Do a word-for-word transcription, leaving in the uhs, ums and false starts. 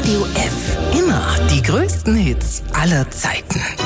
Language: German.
Radio F. Immer die größten Hits aller Zeiten.